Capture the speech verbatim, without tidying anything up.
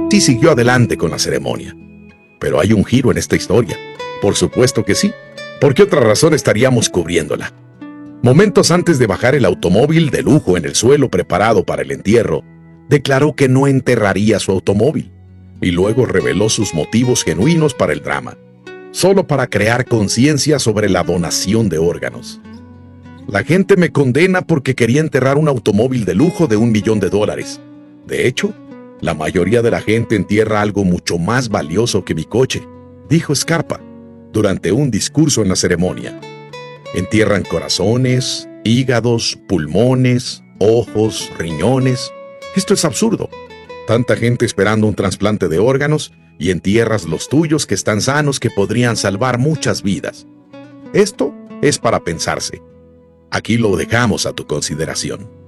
sí siguió adelante con la ceremonia. Pero hay un giro en esta historia. Por supuesto que sí. ¿Por qué otra razón estaríamos cubriéndola? Momentos antes de bajar el automóvil de lujo en el suelo preparado para el entierro, declaró que no enterraría su automóvil y luego reveló sus motivos genuinos para el drama, solo para crear conciencia sobre la donación de órganos. La gente me condena porque quería enterrar un automóvil de lujo de un millón de dólares. De hecho, la mayoría de la gente entierra algo mucho más valioso que mi coche, dijo Scarpa durante un discurso en la ceremonia. Entierran corazones, hígados, pulmones, ojos, riñones. Esto es absurdo. Tanta gente esperando un trasplante de órganos y entierras los tuyos que están sanos que podrían salvar muchas vidas. Esto es para pensarse. Aquí lo dejamos a tu consideración.